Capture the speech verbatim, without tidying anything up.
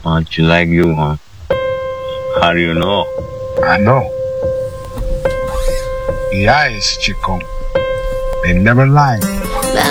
Much like you, huh? How do you know? I know. The eyes, Chico. They never lie.